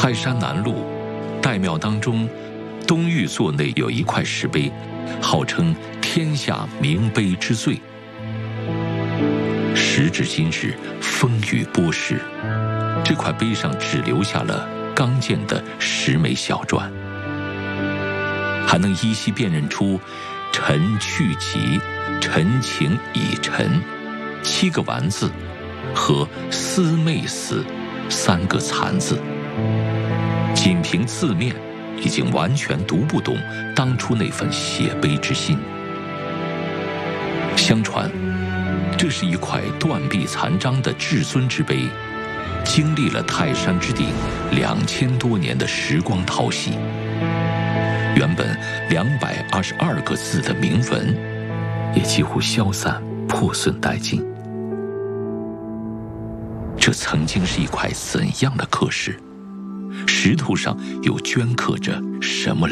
泰山南麓岱庙当中，东御座内有一块石碑，号称天下名碑之最。时至今日，风雨波逝，这块碑上只留下了刚健的10枚小篆，还能依稀辨认出“陈去疾，陈情已陈”7个完字和“思妹死”3个残字。仅凭字面，已经完全读不懂当初那份写碑之心。相传，这是一块断壁残章的至尊之碑，经历了泰山之顶2000多年的时光淘洗，原本222个字的铭文，也几乎消散破损殆尽。这曾经是一块怎样的刻石？石头上又镌刻着什么